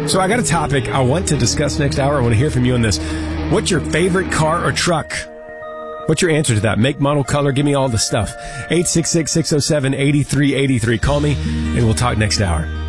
So I got a topic I want to discuss next hour. I want to hear from you on this. What's your favorite car or truck? What's your answer to that? Make, model, color, give me all the stuff. 866-607-8383. Call me, and we'll talk next hour.